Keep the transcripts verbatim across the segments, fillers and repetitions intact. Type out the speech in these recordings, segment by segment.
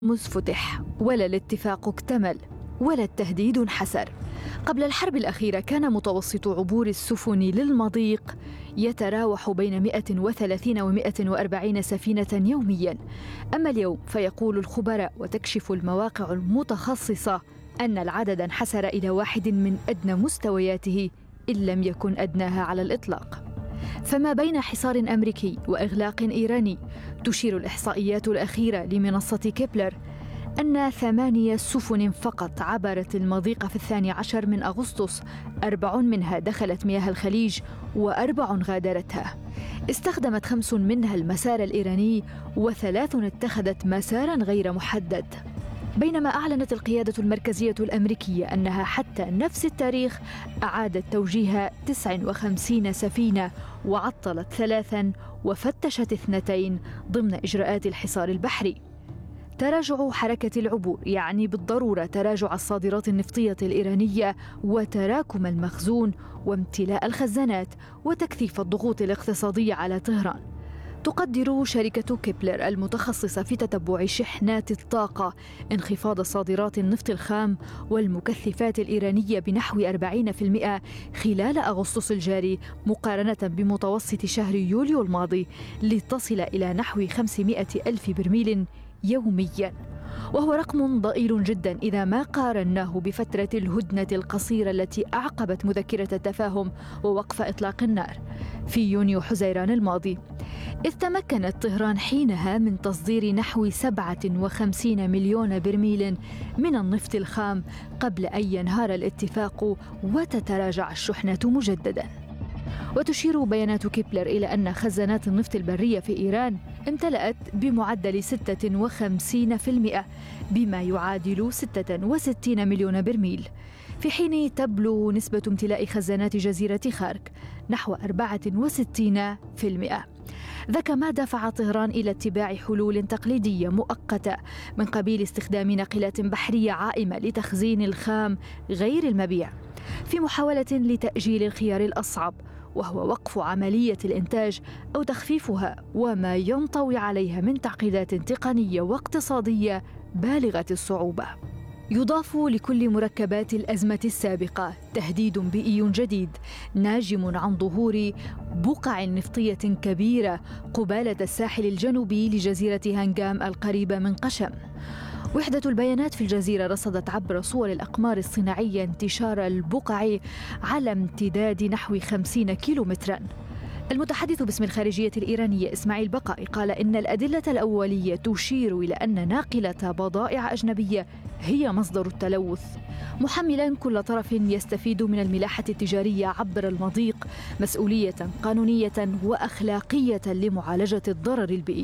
هرمز فتح ولا الاتفاق اكتمل ولا التهديد انحسر. قبل الحرب الأخيرة كان متوسط عبور السفن للمضيق يتراوح بين مئة وثلاثين ومئة وأربعين سفينة يومياً. أما اليوم فيقول الخبراء وتكشف المواقع المتخصصة أن العدد انحسر إلى واحد من أدنى مستوياته إن لم يكن أدناها على الإطلاق. فما بين حصار أمريكي وإغلاق إيراني، تشير الإحصائيات الأخيرة لمنصة كيبلر أن ثمانية سفن فقط عبرت المضيق في الثاني عشر من أغسطس، أربع منها دخلت مياه الخليج وأربع غادرتها. استخدمت خمس منها المسار الإيراني وثلاث اتخذت مسارا غير محدد. بينما أعلنت القيادة المركزية الأمريكية أنها حتى نفس التاريخ أعادت توجيه تسع وخمسين سفينة وعطلت ثلاثا وفتشت اثنتين ضمن إجراءات الحصار البحري. تراجع حركة العبور يعني بالضرورة تراجع الصادرات النفطية الإيرانية وتراكم المخزون وامتلاء الخزانات وتكثيف الضغوط الاقتصادية على طهران. تقدر شركة كيبلر المتخصصة في تتبع شحنات الطاقة انخفاض صادرات النفط الخام والمكثفات الإيرانية بنحو أربعين بالمئة خلال أغسطس الجاري مقارنة بمتوسط شهر يوليو الماضي، لتصل إلى نحو خمسمئة ألف برميل يومياً، وهو رقم ضئيل جدا إذا ما قارناه بفترة الهدنة القصيرة التي أعقبت مذكرة التفاهم ووقف إطلاق النار في يونيو حزيران الماضي، إذ تمكنت طهران حينها من تصدير نحو سبعة وخمسين مليون برميل من النفط الخام قبل أن ينهار الاتفاق وتتراجع الشحنة مجدداً. وتشير بيانات كيبلر إلى أن خزانات النفط البرية في إيران امتلأت بمعدل ستة وخمسين بالمئة بما يعادل ستة وستين مليون برميل، في حين تبلغ نسبة امتلاء خزانات جزيرة خارك نحو أربعة وستين بالمئة. ذاك ما دفع طهران إلى اتباع حلول تقليدية مؤقتة من قبيل استخدام ناقلات بحرية عائمة لتخزين الخام غير المبيع، في محاولة لتأجيل الخيار الأصعب وهو وقف عملية الإنتاج أو تخفيفها وما ينطوي عليها من تعقيدات تقنية واقتصادية بالغة الصعوبة. يضاف لكل مركبات الأزمة السابقة تهديد بيئي جديد ناجم عن ظهور بقع نفطية كبيرة قبالة الساحل الجنوبي لجزيرة هنغام القريبة من قشم. وحدة البيانات في الجزيرة رصدت عبر صور الأقمار الصناعية انتشار البقع على امتداد نحو خمسين كيلومتراً. المتحدث باسم الخارجية الإيرانية إسماعيل بقائي قال إن الأدلة الأولية تشير إلى أن ناقلة بضائع أجنبية هي مصدر التلوث، محملاً كل طرف يستفيد من الملاحة التجارية عبر المضيق مسؤولية قانونية وأخلاقية لمعالجة الضرر البيئي.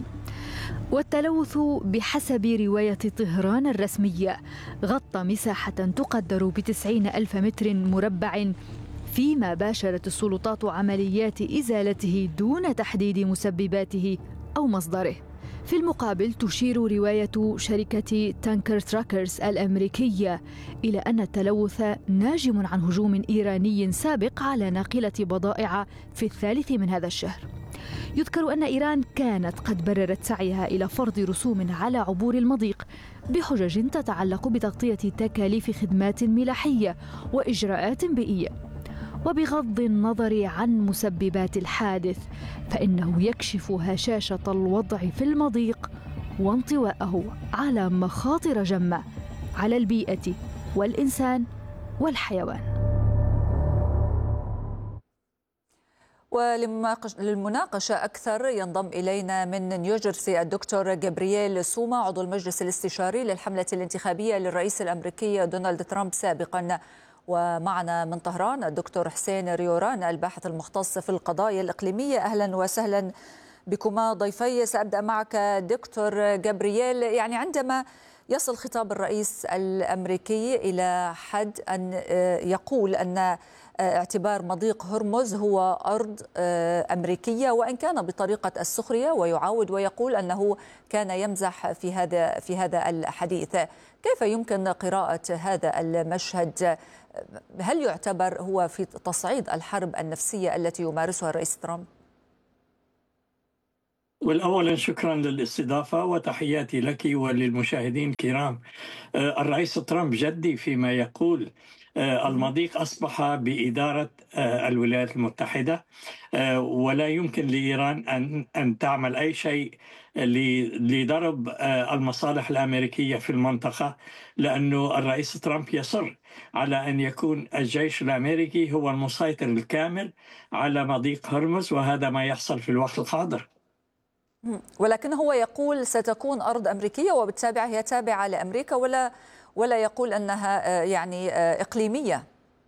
والتلوث بحسب رواية طهران الرسمية غطى مساحة تقدر بتسعين ألف متر مربع، فيما باشرت السلطات عمليات إزالته دون تحديد مسبباته أو مصدره. في المقابل تشير رواية شركة تانكر تراكرز الأمريكية إلى أن التلوث ناجم عن هجوم إيراني سابق على ناقلة بضائع في الثالث من هذا الشهر. يذكر أن إيران كانت قد بررت سعيها إلى فرض رسوم على عبور المضيق بحجج تتعلق بتغطية تكاليف خدمات ملاحية وإجراءات بيئية. وبغض النظر عن مسببات الحادث فإنه يكشف هشاشة الوضع في المضيق وانطواءه على مخاطر جمة على البيئة والإنسان والحيوان. وللمناقشة أكثر ينضم إلينا من نيوجيرسي الدكتور جابرييل سوما عضو المجلس الاستشاري للحملة الانتخابية للرئيس الأمريكي دونالد ترامب سابقا، ومعنا من طهران الدكتور حسين ريوران الباحث المختص في القضايا الإقليمية. أهلا وسهلا بكما ضيفي. سأبدأ معك دكتور جابرييل، يعني عندما يصل خطاب الرئيس الأمريكي إلى حد أن يقول أن اعتبار مضيق هرمز هو أرض أمريكية، وإن كان بطريقة السخرية، ويعاود ويقول أنه كان يمزح في هذا في هذا الحديث، كيف يمكن قراءة هذا المشهد؟ هل يعتبر هو في تصعيد الحرب النفسية التي يمارسها الرئيس ترامب؟ والأولا شكرا للاستضافة وتحياتي لك وللمشاهدين الكرام. آه، الرئيس ترامب جدي فيما يقول. آه، المضيق أصبح بإدارة آه، الولايات المتحدة، آه، ولا يمكن لإيران أن أن تعمل أي شيء ل- لضرب آه، المصالح الأمريكية في المنطقة، لأنه الرئيس ترامب يصر على أن يكون الجيش الأمريكي هو المسيطر الكامل على مضيق هرمز، وهذا ما يحصل في الوقت الحاضر. مم. ولكن هو يقول ستكون أرض أمريكية وبالتالي هي تابعة لأمريكا، ولا ولا يقول أنها آه، يعني آه، إقليمية.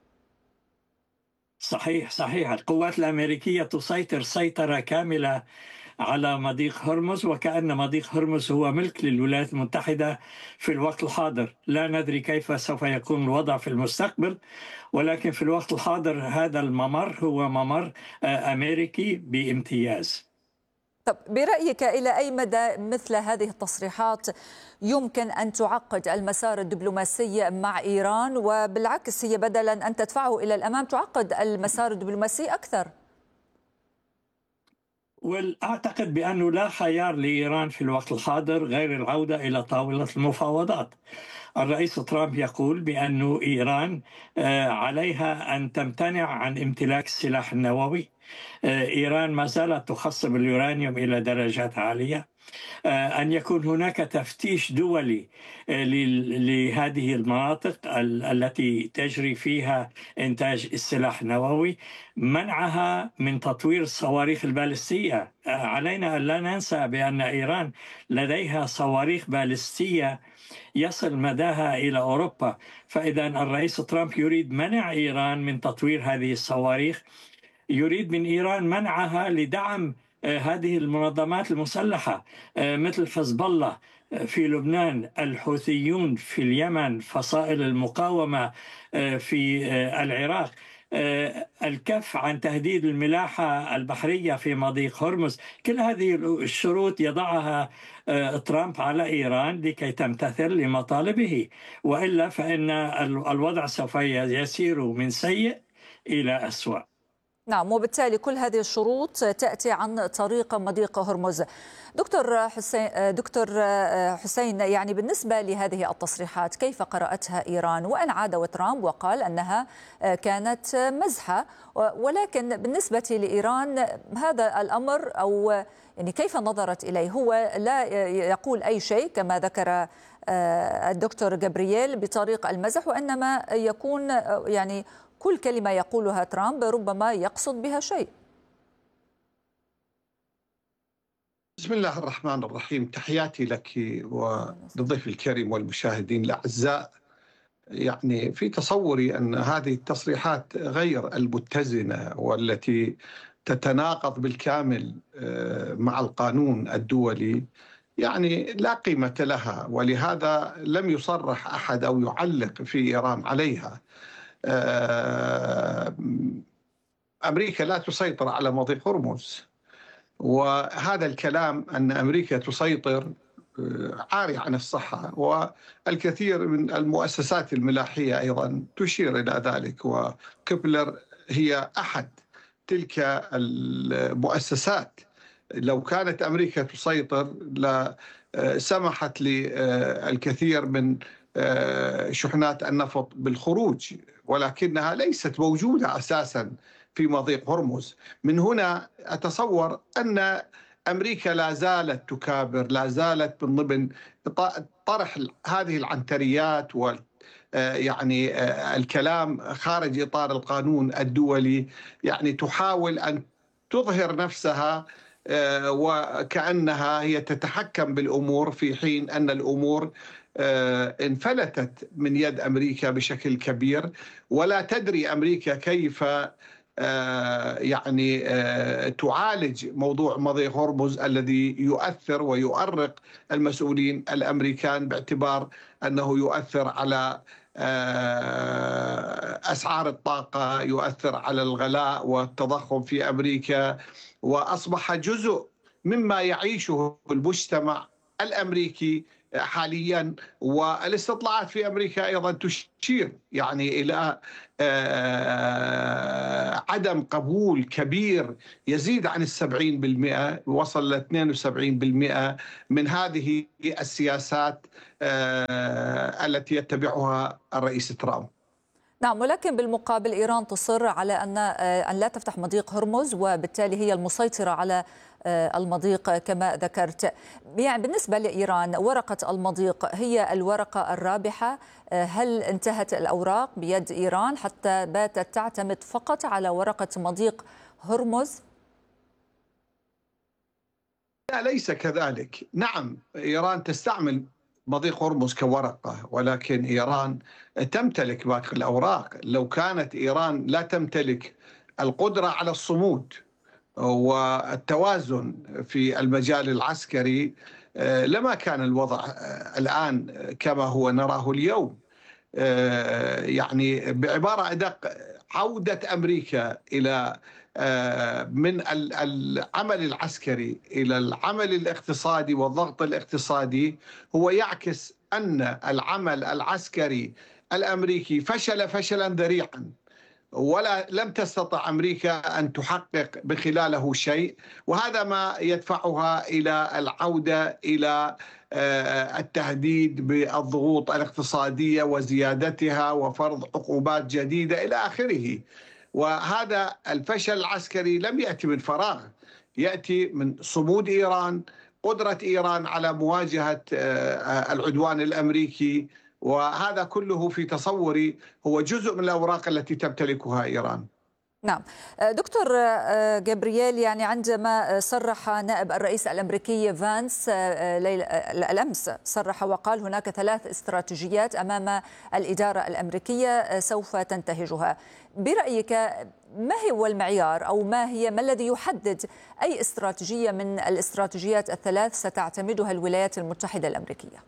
صحيح صحيح، القوات الأمريكية تسيطر سيطرة كاملة على مضيق هرمز، وكأن مضيق هرمز هو ملك للولايات المتحدة في الوقت الحاضر. لا ندري كيف سوف يكون الوضع في المستقبل، ولكن في الوقت الحاضر هذا الممر هو ممر آه، أمريكي بامتياز. طب برأيك إلى أي مدى مثل هذه التصريحات يمكن أن تعقد المسار الدبلوماسي مع إيران، وبالعكس هي بدلا أن تدفعه إلى الأمام تعقد المسار الدبلوماسي أكثر؟ وأعتقد بأنه لا خيار لإيران في الوقت الحاضر غير العودة إلى طاولة المفاوضات. الرئيس ترامب يقول بأن إيران آه، عليها أن تمتنع عن امتلاك السلاح النووي. آه، إيران ما زالت تخصب اليورانيوم إلى درجات عالية. آه، أن يكون هناك تفتيش دولي آه، ل- لهذه المناطق ال- التي تجري فيها إنتاج السلاح النووي، منعها من تطوير الصواريخ البالستية. آه، علينا أن لا ننسى بأن إيران لديها صواريخ بالستية يصل مداها إلى أوروبا. فإذا الرئيس ترامب يريد منع إيران من تطوير هذه الصواريخ، يريد من إيران منعها لدعم آه، هذه المنظمات المسلحة، آه، مثل حزب الله آه، في لبنان، الحوثيون في اليمن، فصائل المقاومة آه، في آه، العراق. آه، الكف عن تهديد الملاحة البحرية في مضيق هرمز. كل هذه الشروط يضعها آه، ترامب على إيران لكي تمتثل لمطالبه، وإلا فإن الوضع سوف يسير من سيء إلى أسوأ. نعم، وبالتالي كل هذه الشروط تأتي عن طريق مضيق هرمز. دكتور حسين دكتور حسين يعني بالنسبة لهذه التصريحات كيف قرأتها إيران؟ وأن عاد ترامب وقال أنها كانت مزحة، ولكن بالنسبة لإيران هذا الأمر أو يعني كيف نظرت إليه؟ هو لا يقول أي شيء كما ذكر الدكتور جابرييل بطريق المزح، وإنما يكون يعني كل كلمة يقولها ترامب ربما يقصد بها شيء. بسم الله الرحمن الرحيم، تحياتي لك وللضيف الكريم والمشاهدين الأعزاء. يعني في تصوري أن هذه التصريحات غير المتزنة والتي تتناقض بالكامل مع القانون الدولي يعني لا قيمة لها، ولهذا لم يصرح أحد أو يعلق في إيران عليها. أمريكا لا تسيطر على مضيق هرمز، وهذا الكلام أن أمريكا تسيطر عاري عن الصحة، والكثير من المؤسسات الملاحية أيضا تشير إلى ذلك، وكبلر هي أحد تلك المؤسسات. لو كانت أمريكا تسيطر لسمحت للكثير من شحنات النفط بالخروج، ولكنها ليست موجودة أساساً في مضيق هرمز. من هنا أتصور أن أمريكا لا زالت تكابر، لا زالت من ضمن طرح هذه العنتريات و يعني الكلام خارج إطار القانون الدولي، يعني تحاول أن تظهر نفسها وكأنها هي تتحكم بالأمور، في حين أن الأمور انفلتت من يد أمريكا بشكل كبير، ولا تدري أمريكا كيف يعني تعالج موضوع مضيق هرمز الذي يؤثر ويؤرق المسؤولين الأمريكان، باعتبار أنه يؤثر على أسعار الطاقة، يؤثر على الغلاء والتضخم في أمريكا، وأصبح جزء مما يعيشه المجتمع الأمريكي حاليا، والاستطلاعات في أمريكا أيضا تشير يعني إلى عدم قبول كبير يزيد عن السبعين بالمئة، وصل ل اثنين وسبعين بالمئة من هذه السياسات التي يتبعها الرئيس ترامب. نعم، ولكن بالمقابل إيران تصر على أن أن لا تفتح مضيق هرمز، وبالتالي هي المسيطرة على المضيق كما ذكرت. يعني بالنسبة لإيران، ورقة المضيق هي الورقة الرابحة. هل انتهت الأوراق بيد إيران حتى باتت تعتمد فقط على ورقة مضيق هرمز؟ لا، ليس كذلك. نعم، إيران تستعمل مضيق هرمز كورقة، ولكن إيران تمتلك باقي الأوراق. لو كانت إيران لا تمتلك القدرة على الصمود والتوازن في المجال العسكري لما كان الوضع الآن كما هو نراه اليوم. يعني بعبارة أدق، عودة أمريكا إلى من العمل العسكري إلى العمل الاقتصادي والضغط الاقتصادي هو يعكس أن العمل العسكري الأمريكي فشل فشلا ذريعا، ولا لم تستطع أمريكا أن تحقق بخلاله شيء، وهذا ما يدفعها إلى العودة إلى التهديد بالضغوط الاقتصادية وزيادتها وفرض عقوبات جديدة إلى آخره. وهذا الفشل العسكري لم يأتي من فراغ، يأتي من صمود إيران، قدرة إيران على مواجهة العدوان الأمريكي، وهذا كله في تصوري هو جزء من الأوراق التي تمتلكها إيران. نعم دكتور جابرييل، يعني عندما صرح نائب الرئيس الأمريكي فانس الأمس، صرح وقال هناك ثلاث استراتيجيات أمام الإدارة الأمريكية سوف تنتهجها. برأيك ما هو المعيار أو ما هي ما الذي يحدد أي استراتيجية من الاستراتيجيات الثلاث ستعتمدها الولايات المتحدة الأمريكية؟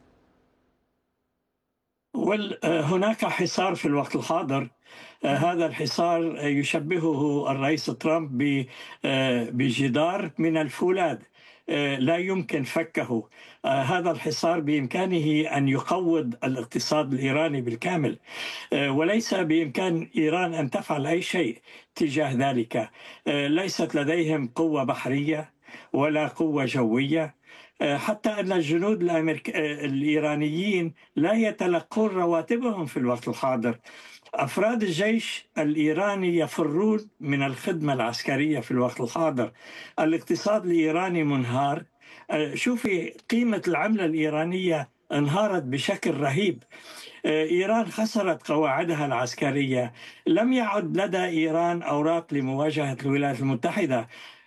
هناك حصار في الوقت الحاضر. هذا الحصار يشبهه الرئيس ترامب بجدار من الفولاذ لا يمكن فكه. هذا الحصار بإمكانه أن يقوض الاقتصاد الإيراني بالكامل، وليس بإمكان إيران أن تفعل أي شيء تجاه ذلك. ليست لديهم قوة بحرية ولا قوة جوية، حتى أن الجنود الأمريك... الإيرانيين لا يتلقون رواتبهم في الوقت الحاضر. أفراد الجيش الإيراني يفرون من الخدمة العسكرية في الوقت الحاضر. الاقتصاد الإيراني منهار. شوفي قيمة العملة الإيرانية انهارت بشكل رهيب. إيران خسرت قواعدها العسكرية. لم يعد لدى إيران أوراق لمواجهة الولايات المتحدة.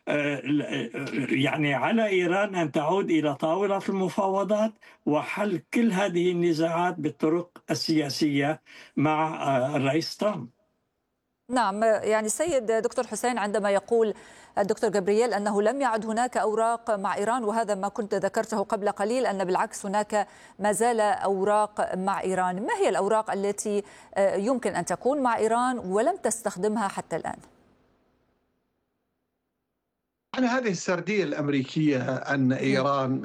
يعني على إيران أن تعود إلى طاولة المفاوضات وحل كل هذه النزاعات بالطرق السياسية مع الرئيس ترامب. نعم، يعني السيد دكتور حسين، عندما يقول الدكتور جابرييل أنه لم يعد هناك أوراق مع إيران، وهذا ما كنت ذكرته قبل قليل، أن بالعكس هناك ما زال أوراق مع إيران. ما هي الأوراق التي يمكن أن تكون مع إيران ولم تستخدمها حتى الآن؟ يعني هذه السردية الأمريكية أن إيران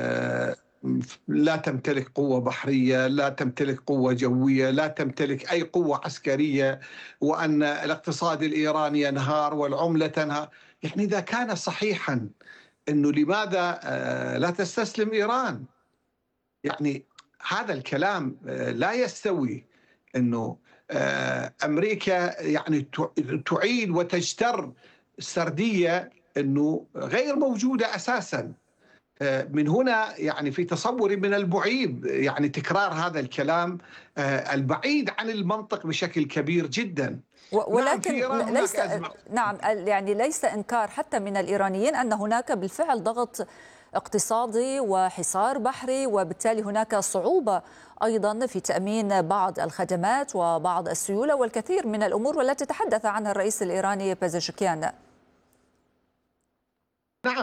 لا تمتلك قوة بحرية، لا تمتلك قوة جوية، لا تمتلك أي قوة عسكرية، وأن الاقتصاد الإيراني ينهار والعملة تنهار. يعني إذا كان صحيحا أنه لماذا لا تستسلم إيران؟ يعني هذا الكلام لا يستوي. أنه أمريكا يعني تعيد وتجتر سردية أنه غير موجودة أساساً. من هنا يعني في تصوري من المعيب يعني تكرار هذا الكلام البعيد عن المنطق بشكل كبير جدا. ولكن نعم ليس نعم يعني ليس إنكار حتى من الإيرانيين أن هناك بالفعل ضغط اقتصادي وحصار بحري، وبالتالي هناك صعوبة أيضا في تأمين بعض الخدمات وبعض السيولة والكثير من الأمور والتي تحدث عنها الرئيس الإيراني بيزشكيان. نعم،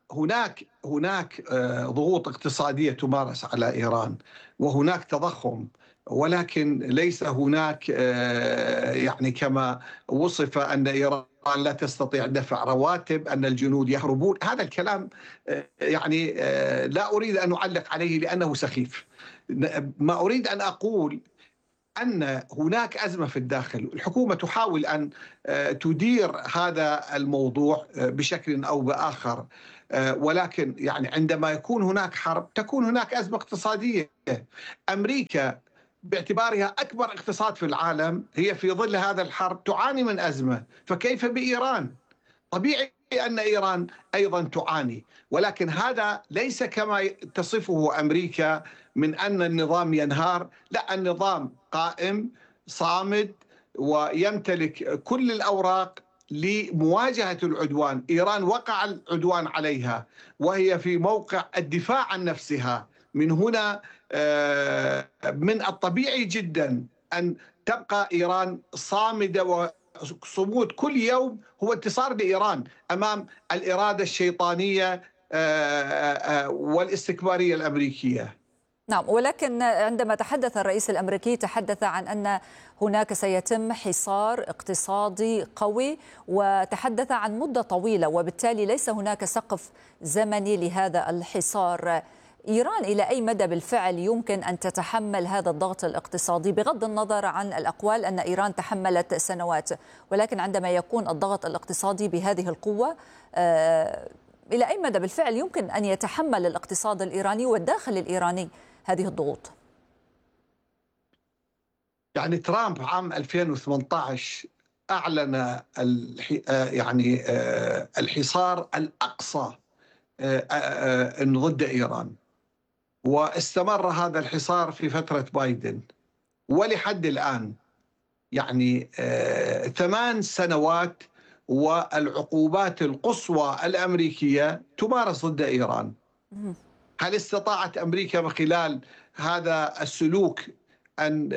هناك هناك ضغوط اقتصادية تمارس على إيران، وهناك تضخم، ولكن ليس هناك يعني كما وصف أن إيران لا تستطيع دفع رواتب، أن الجنود يهربون. هذا الكلام يعني لا أريد أن أعلق عليه لأنه سخيف. ما أريد أن أقول أن هناك أزمة في الداخل. الحكومة تحاول أن تدير هذا الموضوع بشكل أو بآخر، ولكن يعني عندما يكون هناك حرب تكون هناك أزمة اقتصادية. أمريكا باعتبارها أكبر اقتصاد في العالم هي في ظل هذا الحرب تعاني من أزمة، فكيف بإيران؟ طبيعي أن إيران أيضا تعاني، ولكن هذا ليس كما تصفه أمريكا من أن النظام ينهار. لا، النظام قائم صامد ويمتلك كل الأوراق لمواجهة العدوان. إيران وقع العدوان عليها وهي في موقع الدفاع عن نفسها. من هنا من الطبيعي جدا أن تبقى إيران صامدة، وصمود كل يوم هو انتصار لإيران أمام الإرادة الشيطانية والاستكبارية الأمريكية. نعم، ولكن عندما تحدث الرئيس الأمريكي تحدث عن أن هناك سيتم حصار اقتصادي قوي، وتحدث عن مدة طويلة، وبالتالي ليس هناك سقف زمني لهذا الحصار. إيران إلى أي مدى بالفعل يمكن أن تتحمل هذا الضغط الاقتصادي، بغض النظر عن الأقوال أن إيران تحملت سنوات، ولكن عندما يكون الضغط الاقتصادي بهذه القوة إلى أي مدى بالفعل يمكن أن يتحمل الاقتصاد الإيراني والداخل الإيراني هذه الضغوط؟ يعني ترامب عام ألفين وثمانية عشر أعلن يعني الحصار الأقصى ضد إيران، واستمر هذا الحصار في فترة بايدن ولحد الآن، يعني ثمان سنوات، والعقوبات القصوى الأمريكية تمارس ضد إيران. هل استطاعت أمريكا من خلال هذا السلوك أن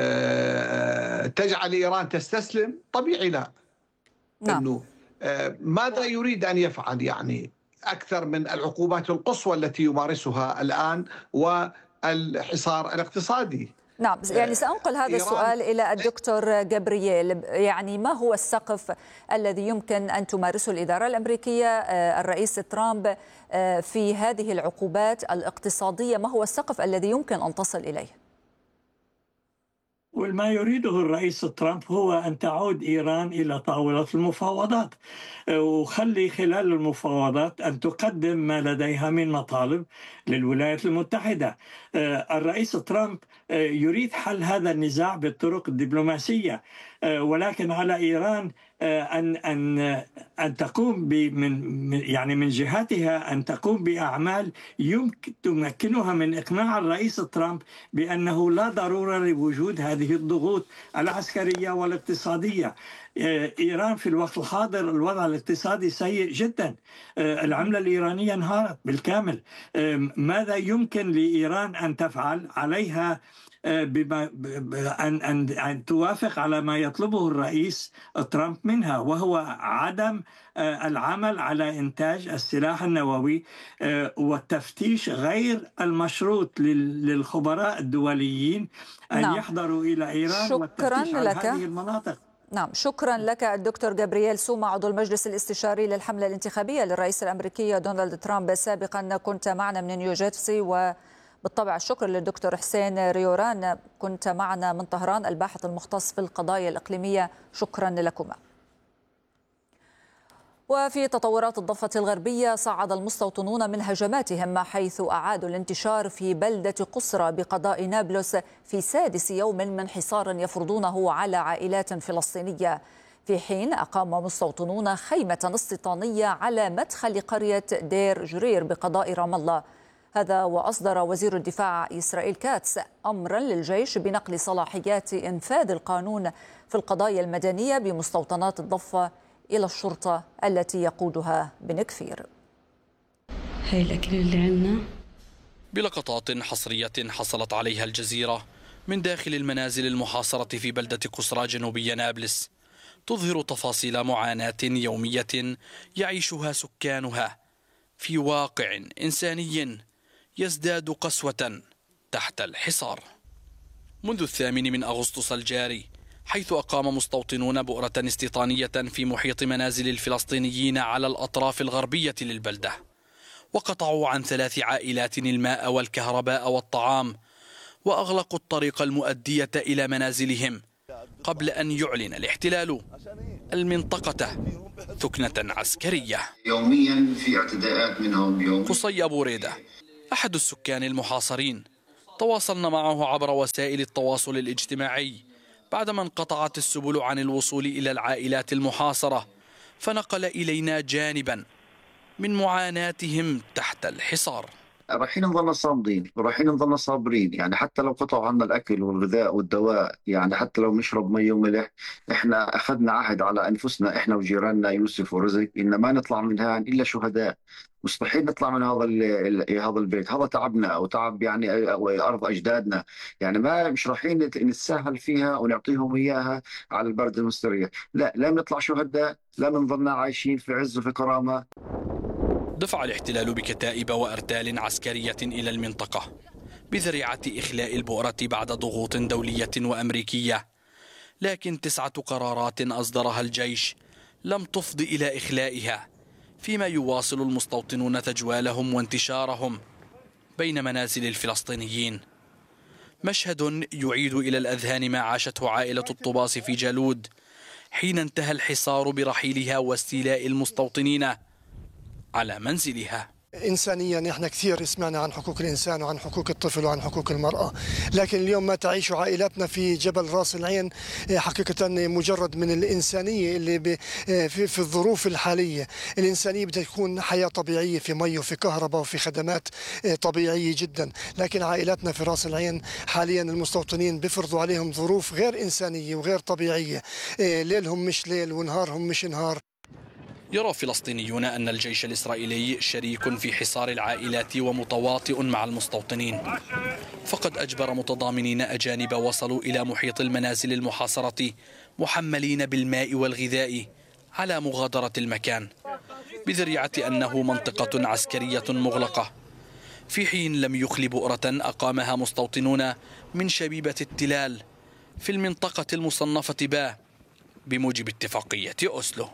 تجعل إيران تستسلم؟ طبيعي لا. نعم. إنه ماذا يريد أن يفعل يعني أكثر من العقوبات القصوى التي يمارسها الآن والحصار الاقتصادي؟ نعم، يعني سأنقل هذا السؤال إلى الدكتور جابرييل. يعني ما هو السقف الذي يمكن أن تمارسه الإدارة الأمريكية، الرئيس ترامب، في هذه العقوبات الاقتصادية؟ ما هو السقف الذي يمكن أن تصل إليه؟ وما يريده الرئيس ترامب هو أن تعود إيران إلى طاولة المفاوضات، وخلي خلال المفاوضات أن تقدم ما لديها من مطالب للولايات المتحدة. الرئيس ترامب يريد حل هذا النزاع بالطرق الدبلوماسية، ولكن على إيران أن أن أن تقوم من يعني من جهتها أن تقوم بأعمال يمكن تمكنها من إقناع الرئيس ترامب بأنه لا ضرورة لوجود هذه الضغوط العسكرية والاقتصادية. إيران في الوقت الحاضر الوضع الاقتصادي سيء جدا، العملة الإيرانية انهارت بالكامل. ماذا يمكن لإيران أن تفعل؟ عليها بما أن أن أن توافق على ما يطلبه الرئيس ترامب منها، وهو عدم العمل على إنتاج السلاح النووي والتفتيش غير المشروط للخبراء الدوليين أن نعم. يحضروا إلى إيران والتفتيش على هذه المناطق. نعم، شكرا لك الدكتور جابرييل سوما، عضو المجلس الاستشاري للحملة الانتخابية للرئيس الأمريكي دونالد ترامب. سابقا كنت معنا من نيوجيرسي، وبالطبع الشكر للدكتور حسين ريوران، كنت معنا من طهران الباحث المختص في القضايا الإقليمية. شكرا لكما. وفي تطورات الضفة الغربية، صعد المستوطنون من هجماتهم حيث أعادوا الانتشار في بلدة قصرى بقضاء نابلس في سادس يوم من حصار يفرضونه على عائلات فلسطينية، في حين أقام مستوطنون خيمة استيطانية على مدخل قرية دير جرير بقضاء رام الله. هذا وأصدر وزير الدفاع إسرائيل كاتس أمرا للجيش بنقل صلاحيات إنفاذ القانون في القضايا المدنية بمستوطنات الضفة إلى الشرطة التي يقودها بن كفير. هاي الأكل اللي عنا. بلقطات حصرية حصلت عليها الجزيرة من داخل المنازل المحاصرة في بلدة قصرى جنوبي نابلس، تظهر تفاصيل معاناة يومية يعيشها سكانها في واقع إنساني يزداد قسوة تحت الحصار. منذ الثامن من أغسطس الجاري، حيث أقام مستوطنون بؤرة استيطانية في محيط منازل الفلسطينيين على الأطراف الغربية للبلدة، وقطعوا عن ثلاث عائلات الماء والكهرباء والطعام، وأغلقوا الطريق المؤدية إلى منازلهم، قبل أن يعلن الاحتلال المنطقة ثكنة عسكرية. يوميا في اعتداءات منهم. يوم قصي أبو ريدة أحد السكان المحاصرين، تواصلنا معه عبر وسائل التواصل الاجتماعي بعدما انقطعت السبل عن الوصول إلى العائلات المحاصرة، فنقل إلينا جانبا من معاناتهم تحت الحصار. رايحين نظلنا صامدين، رايحين نظلنا صابرين، يعني حتى لو قطعوا عنا الأكل والغذاء والدواء، يعني حتى لو نشرب مي وملح، احنا أخذنا عهد على أنفسنا احنا وجيراننا يوسف ورزق إن ما نطلع من هان إلا شهداء. مستحيل نطلع من هذا هذا البيت، هذا تعبنا او تعب يعني ارض اجدادنا، يعني ما مش رايحين نتساهل فيها ونعطيهم اياها على البرد المستريح، لا لا نطلع شهداء، لا نظلنا عايشين في عز وفي كرامه. دفع الاحتلال بكتائب وارتال عسكريه الى المنطقه بذريعه اخلاء البؤره بعد ضغوط دوليه وامريكيه، لكن تسعه قرارات اصدرها الجيش لم تفض الى اخلائها، فيما يواصل المستوطنون تجوالهم وانتشارهم بين منازل الفلسطينيين. مشهد يعيد إلى الأذهان ما عاشته عائلة الطباس في جالود حين انتهى الحصار برحيلها واستيلاء المستوطنين على منزلها. إنسانيا إحنا كثير سمعنا عن حقوق الإنسان وعن حقوق الطفل وعن حقوق المرأة، لكن اليوم ما تعيش عائلاتنا في جبل راس العين حقيقة مجرد من الإنسانية اللي في, في الظروف الحالية. الإنسانية بدها تكون حياة طبيعية في مي وفي كهرباء وفي خدمات طبيعية جدا، لكن عائلاتنا في راس العين حاليا المستوطنين بيفرضوا عليهم ظروف غير إنسانية وغير طبيعية، ليلهم مش ليل ونهارهم مش نهار. يرى فلسطينيون أن الجيش الإسرائيلي شريك في حصار العائلات ومتواطئ مع المستوطنين، فقد أجبر متضامنين أجانب وصلوا إلى محيط المنازل المحاصرة محملين بالماء والغذاء على مغادرة المكان بذريعة أنه منطقة عسكرية مغلقة، في حين لم يخل بؤرة أقامها مستوطنون من شبيبة التلال في المنطقة المصنفة با بموجب اتفاقية أوسلو.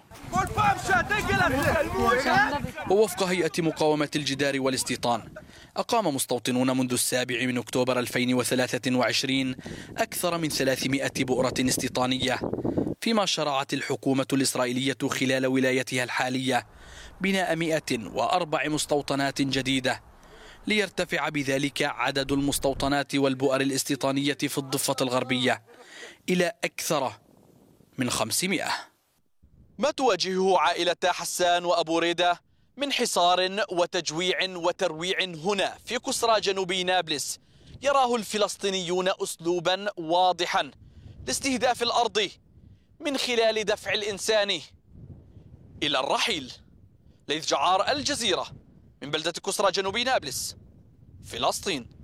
ووفق هيئة مقاومة الجدار والاستيطان، أقام مستوطنون منذ السابع من أكتوبر ألفين وثلاثة وعشرين أكثر من ثلاثمائة بؤرة استيطانية، فيما شرعت الحكومة الإسرائيلية خلال ولايتها الحالية بناء مئة وأربع مستوطنات جديدة، ليرتفع بذلك عدد المستوطنات والبؤر الاستيطانية في الضفة الغربية إلى أكثر من خمسمائة. ما تواجهه عائلة حسان وأبو ريدة من حصار وتجويع وترويع هنا في كسرى جنوبي نابلس يراه الفلسطينيون أسلوبا واضحا لاستهداف الأرض من خلال دفع الإنسان إلى الرحيل. ليث جعار، الجزيرة، من بلدة كسرى جنوبي نابلس، فلسطين.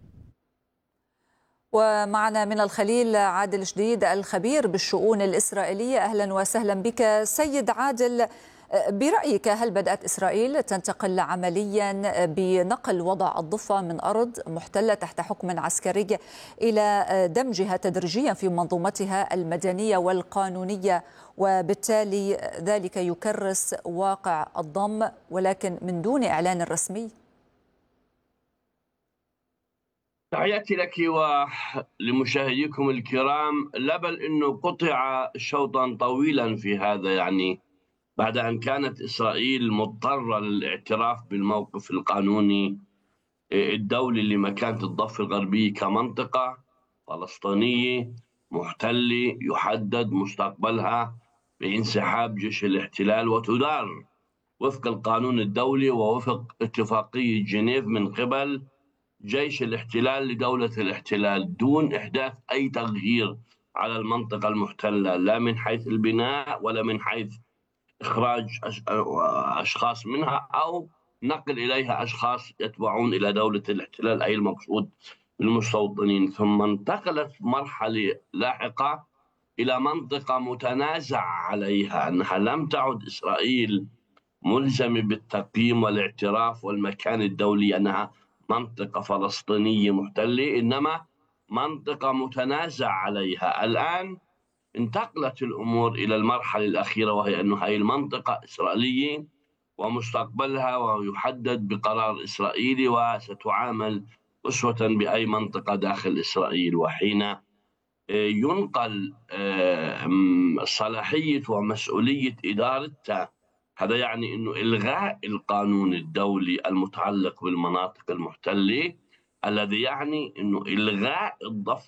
ومعنا من الخليل عادل شديد الخبير بالشؤون الإسرائيلية. أهلا وسهلا بك سيد عادل. برأيك هل بدأت إسرائيل تنتقل عمليا بنقل وضع الضفة من أرض محتلة تحت حكم عسكري إلى دمجها تدريجيا في منظومتها المدنية والقانونية، وبالتالي ذلك يكرس واقع الضم ولكن من دون إعلان رسمي؟ تحياتي لك ولمشاهديكم الكرام. لا بل أنه قطع شوطا طويلا في هذا، يعني بعد أن كانت إسرائيل مضطرة للاعتراف بالموقف القانوني الدولي لمكانة الضفة الغربية كمنطقة فلسطينية محتلة يحدد مستقبلها بانسحاب جيش الاحتلال وتدار وفق القانون الدولي ووفق اتفاقية جنيف من قبل جيش الاحتلال لدولة الاحتلال، دون إحداث أي تغيير على المنطقة المحتلة، لا من حيث البناء ولا من حيث إخراج أشخاص منها أو نقل إليها أشخاص يتبعون إلى دولة الاحتلال، أي المقصود بالمستوطنين. ثم انتقلت مرحلة لاحقة إلى منطقة متنازع عليها، أنها لم تعد إسرائيل ملزمة بالتقييم والاعتراف والمكان الدولي أنها منطقة فلسطينية محتلة، إنما منطقة متنازع عليها. الآن انتقلت الأمور إلى المرحلة الأخيرة، وهي أن هذه المنطقة إسرائيلية ومستقبلها ويحدد بقرار إسرائيلي، وستعامل أسوة بأي منطقة داخل إسرائيل. وحين ينقل صلاحية ومسؤولية إدارتها، هذا يعني أنه إلغاء القانون الدولي المتعلق بالمناطق المحتلة، الذي يعني أنه إلغاء الضفة